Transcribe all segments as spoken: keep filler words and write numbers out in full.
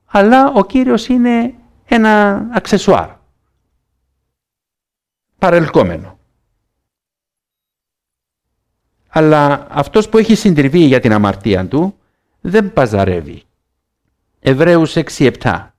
αλλά ο Κύριος είναι ένα αξεσουάρ, παρελκόμενο. Αλλά αυτός που έχει συντριβεί για την αμαρτία του δεν παζαρεύει. Εβραίους έξι επτά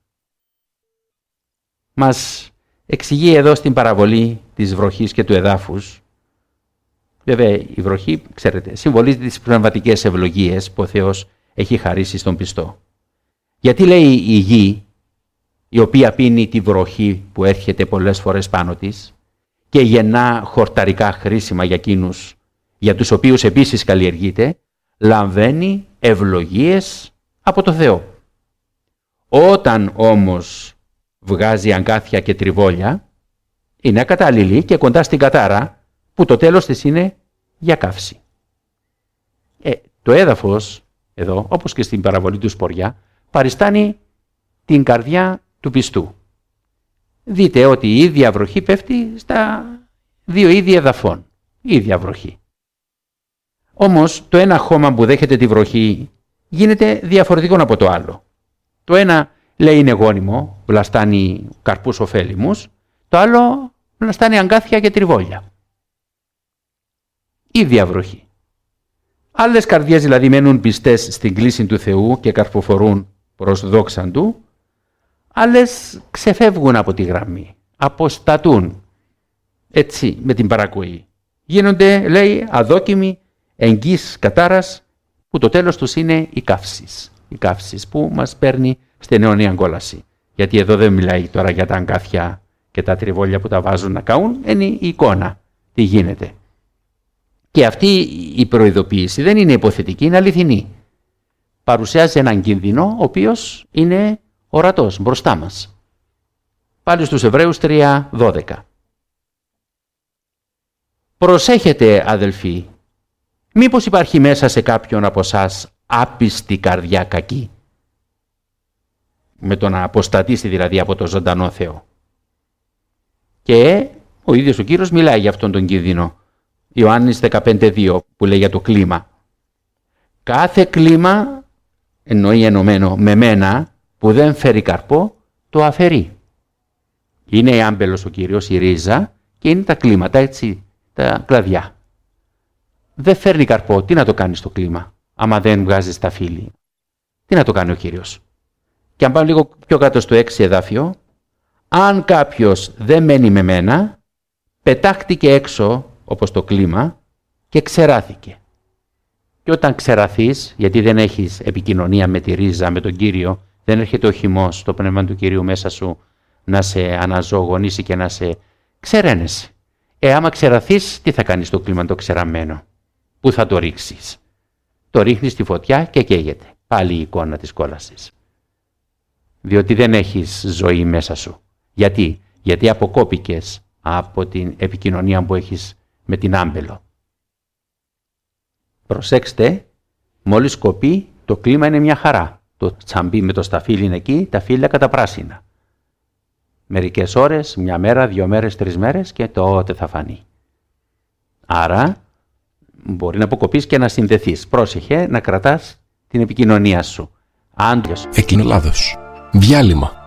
μας εξηγεί εδώ στην παραβολή της βροχής και του εδάφους. Βέβαια η βροχή, ξέρετε, συμβολίζει τις πνευματικές ευλογίες που ο Θεός έχει χαρίσει στον πιστό. Γιατί λέει η γη, η οποία πίνει τη βροχή που έρχεται πολλές φορές πάνω της και γεννά χορταρικά χρήσιμα για εκείνους για τους οποίους επίσης καλλιεργείται, λαμβάνει ευλογίες από το Θεό. Όταν όμως βγάζει αγκάθια και τριβόλια, είναι ακατάλληλη και κοντά στην κατάρα, που το τέλος της είναι για καύση. Ε, το έδαφος, εδώ, όπως και στην παραβολή του Σποριά, παριστάνει την καρδιά του πιστού. Δείτε ότι η ίδια βροχή πέφτει στα δύο είδη εδαφών. Η ίδια βροχή. Όμως το ένα χώμα που δέχεται τη βροχή γίνεται διαφορετικό από το άλλο. Το ένα λέει είναι γόνιμο, βλαστάνει καρπούς ωφέλιμους, το άλλο βλαστάνει αγκάθια και τριβόλια. Ίδια βροχή. Άλλες καρδιές δηλαδή μένουν πιστές στην κλίση του Θεού και καρποφορούν προς δόξαν Του, άλλες ξεφεύγουν από τη γραμμή, αποστατούν έτσι με την παρακοή. Γίνονται, λέει, αδόκιμοι εγγύς κατάρας, που το τέλος τους είναι η καύσης. Η καύσης που μας παίρνει στην αιώνια κόλαση. Γιατί εδώ δεν μιλάει τώρα για τα αγκάθια και τα τριβόλια που τα βάζουν να καούν, είναι η εικόνα. Τι γίνεται. Και αυτή η προειδοποίηση δεν είναι υποθετική, είναι αληθινή. Παρουσιάζει έναν κίνδυνο, ο οποίος είναι ορατός μπροστά μας. Πάλι στους Εβραίους τρία δώδεκα. Προσέχετε, αδελφοί, μήπως υπάρχει μέσα σε κάποιον από εσάς άπιστη καρδιά κακή, με το να αποστατήσει δηλαδή από το ζωντανό Θεό. Και ο ίδιος ο Κύριος μιλάει για αυτόν τον κίνδυνο. Ιωάννης δεκαπέντε δύο που λέει για το κλίμα. Κάθε κλίμα, εννοεί ενωμένο με μένα, που δεν φέρει καρπό, το αφαιρεί. Είναι η άμπελος ο Κύριος, η ρίζα, και είναι τα κλίματα, έτσι, τα κλαδιά. Δεν φέρνει καρπό, τι να το κάνει στο κλίμα, άμα δεν βγάζει τα φύλλη. Τι να το κάνει ο Κύριος. Και αν πάμε λίγο πιο κάτω στο έξι εδάφιο, αν κάποιος δεν μένει με μένα, πετάχτηκε έξω, όπως το κλίμα, και ξεράθηκε. Και όταν ξεραθείς, γιατί δεν έχεις επικοινωνία με τη ρίζα, με τον Κύριο, δεν έρχεται ο χυμός, το πνεύμα του Κυρίου μέσα σου, να σε αναζωογονήσει και να σε ξεραίνεσαι. Ε, άμα ξεραθείς, τι θα κάνεις στο κλίμα το ξεραμένο. Πού θα το ρίξεις. Το ρίχνεις στη φωτιά και καίγεται. Πάλι η εικόνα της κόλασης. Διότι δεν έχεις ζωή μέσα σου. Γιατί, Γιατί αποκόπηκες από την επικοινωνία που έχεις με την άμπελο. Προσέξτε, μόλις κοπεί, το κλίμα είναι μια χαρά. Το τσαμπί με το σταφύλι είναι εκεί, τα φύλλα καταπράσινα. Μερικές ώρες, μια μέρα, δύο μέρες, τρεις μέρες και τότε θα φανεί. Άρα, μπορεί να αποκοπείς και να συνδεθείς. Πρόσεχε να κρατάς την επικοινωνία σου. Άντριος. Εκείνο λάθος. Διάλειμμα.